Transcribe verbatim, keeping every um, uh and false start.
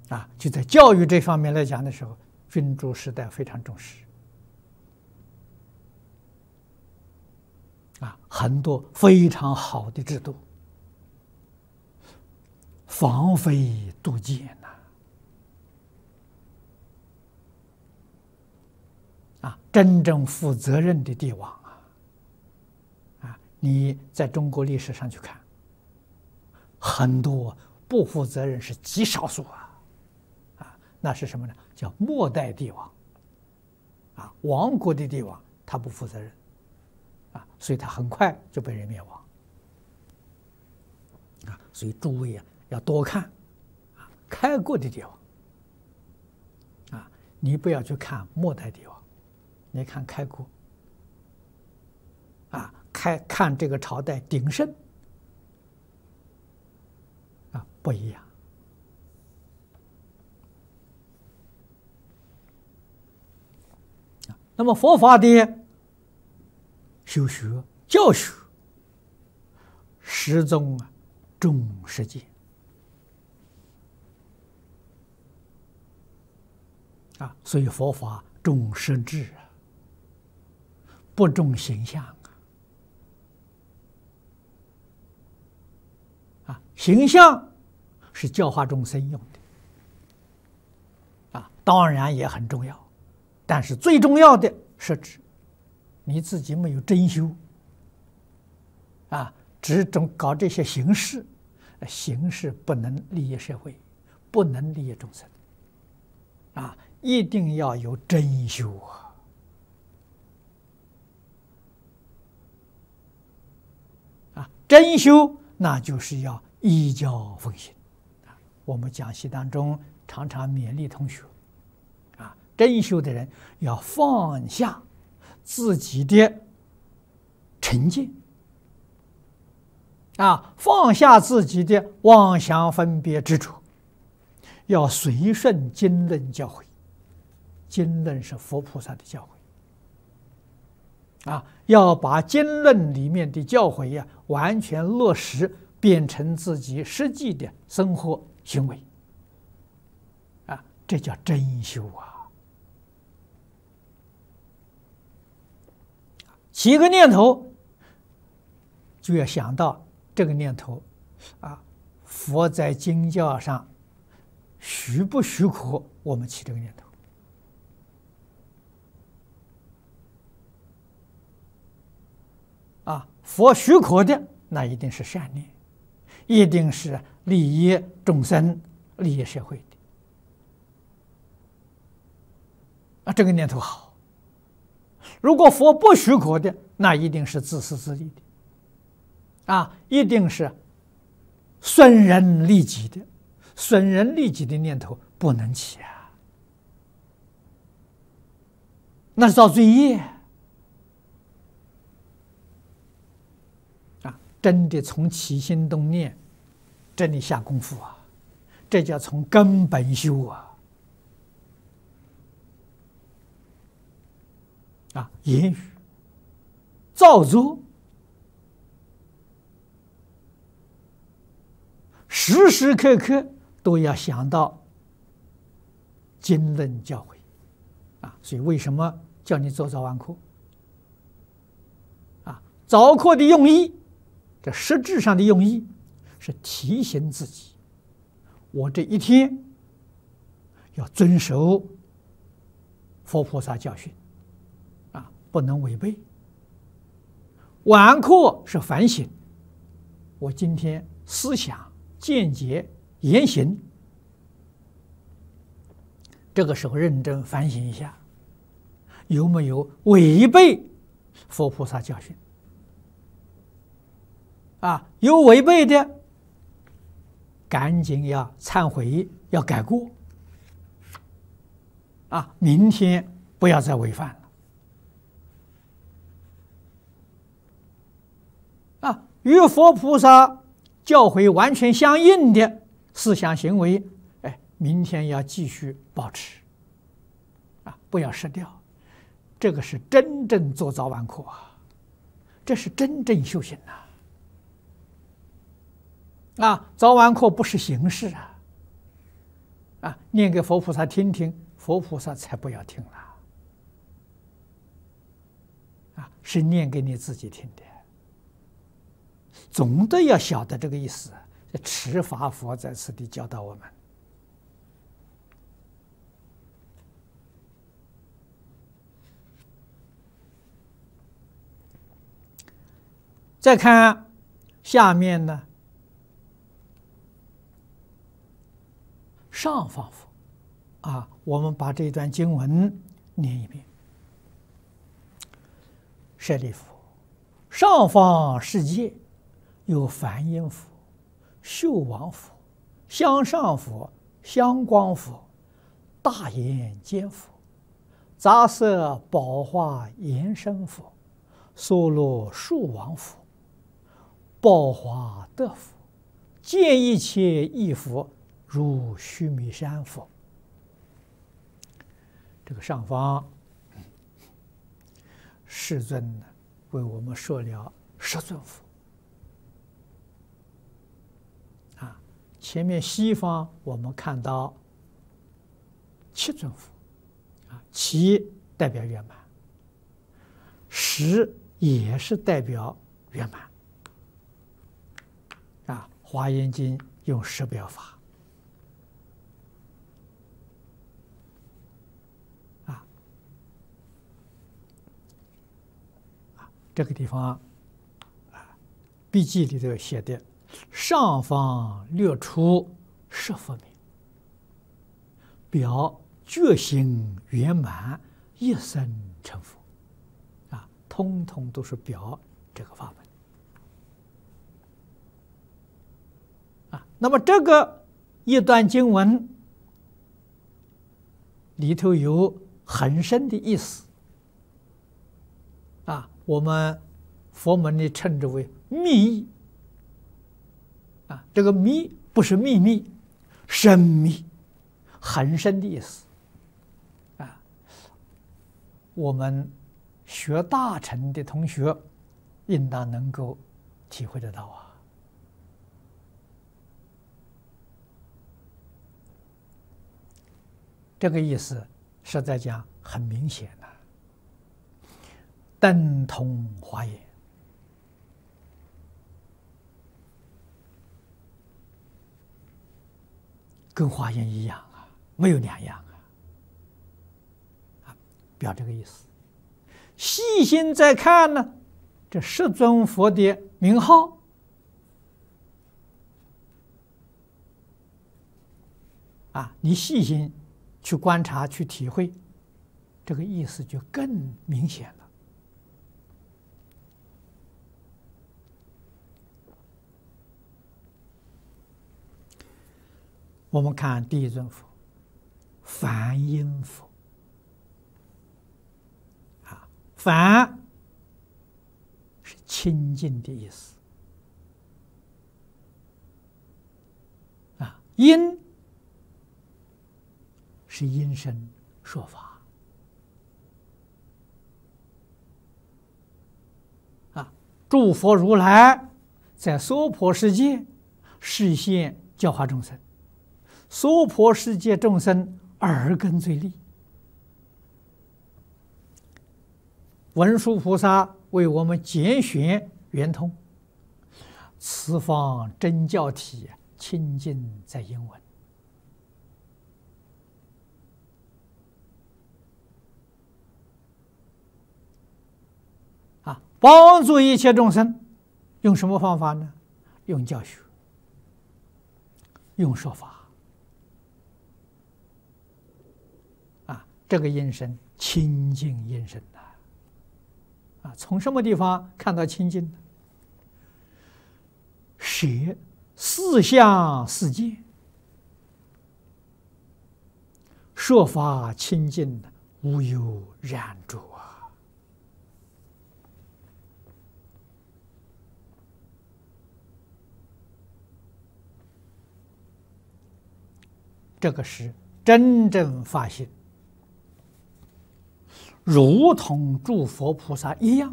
啊，就在教育这方面来讲的时候，君主时代非常重视。啊，很多非常好的制度，防非杜渐呐。啊，真正负责任的帝王啊，啊，你在中国历史上去看，很多不负责任是极少数啊，啊，那是什么呢？叫末代帝王，啊，亡国的帝王他不负责任。啊，所以他很快就被人灭亡。啊，所以诸位啊要多看，啊，开国的帝王。啊，你不要去看末代帝王，你看开国。啊，开看这个朝代鼎盛。啊，不一样。啊，那么佛法的修学教学，始终啊重实践啊，所以佛法重实质啊，不重形象啊。啊，形象是教化众生用的啊，当然也很重要，但是最重要的实质。你自己没有真修，啊，只总搞这些形式，形式不能利益社会，不能利益众生，啊，一定要有真修啊！啊，真修那就是要依教奉行，啊，我们讲习当中常常勉励同学，啊，真修的人要放下自己的成见，啊，放下自己的妄想分别执着，要随顺经论教诲。经论是佛菩萨的教诲，啊，要把经论里面的教诲呀，完全落实，变成自己实际的生活行为，啊，这叫真修啊。起一个念头，就要想到这个念头，啊，佛在经教上许不许可我们起这个念头？啊，佛许可的那一定是善念，一定是利益众生、利益社会的。啊，这个念头好。如果佛不许可的，那一定是自私自利的，啊，一定是损人利己的，损人利己的念头不能起啊，那是造罪业啊！真的从起心动念，真的下功夫啊，这叫从根本修啊。啊，言语、造作，时时刻刻都要想到经论教诲，啊，所以为什么叫你做早晚课？啊，早课的用意，这实质上的用意是提醒自己，我这一天要遵守佛菩萨教训。不能违背。晚课是反省，我今天思想、见解、言行，这个时候认真反省一下，有没有违背佛菩萨教训？啊，有违背的，赶紧要忏悔，要改过。啊，明天不要再违反了。啊，与佛菩萨教诲完全相应的思想行为，哎，明天要继续保持，啊，不要失掉。这个是真正做早晚课啊，这是真正修行呐！啊，早晚课不是形式啊， 啊，念给佛菩萨听听，佛菩萨才不要听了。啊，是念给你自己听的。总的要晓得这个意思。持法佛在此地教导我们。再看下面呢，上方佛啊，我们把这段经文念一遍。舍利弗，上方世界有梵音佛、秀王佛、香上佛、香光佛、大眼坚佛、杂色宝化延伸佛、娑罗树王佛、宝华德佛、见一切义佛，如须弥山佛。这个上方世尊呢，为我们说了十尊佛。啊，前面西方我们看到七尊佛，啊，七代表圆满，十也是代表圆满。啊，《华严经》用十表法。这个地方啊，笔记里头写的上方略出十佛名，表觉行圆满，一生成佛，啊，通通都是表这个法门。啊，那么这个一段经文里头有很深的意思。啊，我们佛门里称之为密意。啊，这个密不是秘密，深密，很深的意思。啊，我们学大乘的同学，应当能够体会得到啊。这个意思实在讲很明显的。等同华严，跟华严一样啊，没有两样啊，啊，表这个意思。细心再看呢，这十尊佛的名号，啊，你细心去观察、去体会，这个意思就更明显了。我们看第一尊佛，梵音佛。啊，梵是清净的意思，啊，音是音声说法，啊，诸佛如来在娑婆世界示现教化众生。娑婆世界众生耳根最利，文殊菩萨为我们拣选圆通，此方真教体清净在音闻。啊，帮助一切众生，用什么方法呢？用教学，用说法。这个音声清净音声呐，啊，从什么地方看到清净呢？舍四相四界，说法清净，无有染著啊。这个是真正发心。如同诸佛菩萨一样，